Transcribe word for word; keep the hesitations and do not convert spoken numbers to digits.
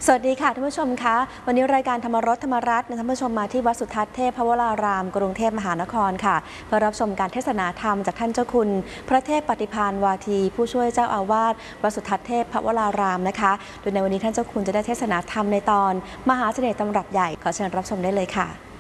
สวัสดีค่ะท่านผู้ชมคะวันนี้รายการธรรมรสธรรมรัตน์ท่านผู้ชมมาที่วัดสุทัศน์เทพวรารามกรุงเทพมหานครค่ะเพื่อรับชมการเทศนาธรรมจากท่านเจ้าคุณพระเทพปฏิภาณวาทีผู้ช่วยเจ้าอาวาสวัดสุทัศน์เทพวรารามนะคะโดยในวันนี้ท่านเจ้าคุณจะได้เทศนาธรรมในตอนมหาเสน่ห์ตำรับใหญ่ขอเชิญรับชมได้เลยค่ะ